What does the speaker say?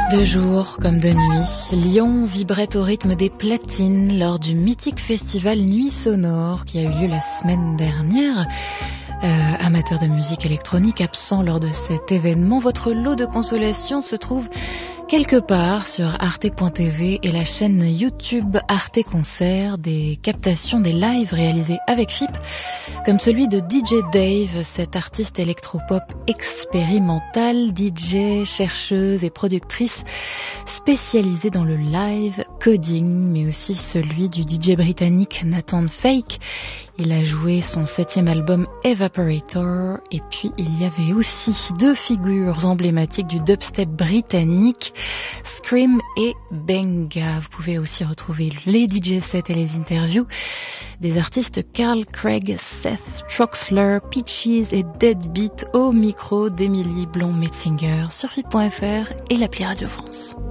De jour comme de nuit, Lyon vibrait au rythme des platines lors du mythique festival Nuit Sonore qui a eu lieu la semaine dernière. Amateurs de musique électronique absents lors de cet événement, votre lot de consolation se trouve quelque part sur arte.tv et la chaîne YouTube Arte Concert, des captations des lives réalisés avec FIP, comme celui de DJ Dave, cette artiste électropop expérimentale, DJ, chercheuse et productrice spécialisée dans le live coding, mais aussi celui du DJ britannique Nathan Fake. Il a joué son 7e album Evaporator, et puis il y avait aussi deux figures emblématiques du dubstep britannique, Scream et Benga. Vous pouvez aussi retrouver les DJ sets et les interviews des artistes Carl Craig, Seth Troxler, Peaches et Deadbeat au micro d'Emilie Blond-Metzinger sur FIP.fr et l'appli Radio France.